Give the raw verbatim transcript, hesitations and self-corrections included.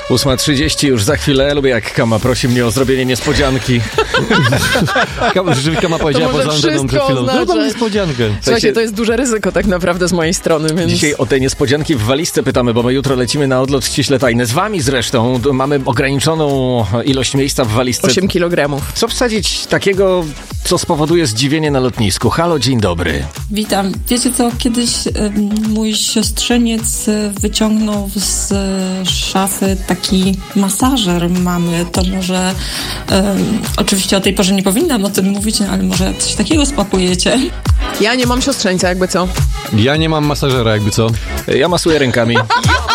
ósma trzydzieści już za chwilę. Lubię, jak Kama prosi mnie o zrobienie niespodzianki. Rzeczywiście Kama powiedziała poza anteną przed chwilą. No to niespodziankę. Słuchajcie, to jest duże ryzyko tak naprawdę z mojej strony, więc... Dzisiaj o te niespodzianki w walizce pytamy, bo my jutro lecimy na odlot ściśle tajny. Z wami zresztą mamy ograniczoną ilość miejsca w walizce. osiem kilogramów. Co wsadzić takiego, co spowoduje zdziwienie na lotnisku? Halo, dzień dobry. Witam. Wiecie co, kiedyś y, mój siostrzeniec y, wyciągnął z y, szafy taki masażer mamy. To może, y, oczywiście o tej porze nie powinnam o tym mówić, no, ale może coś takiego spakujecie. Ja nie mam siostrzeńca, jakby co. Ja nie mam masażera, jakby co. Ja masuję rękami.